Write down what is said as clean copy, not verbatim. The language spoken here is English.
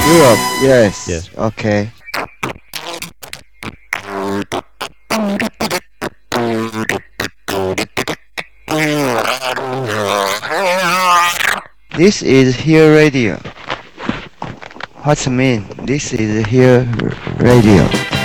Europe, yes. Yes. Okay. This is here radio. What's mean? This is here radio.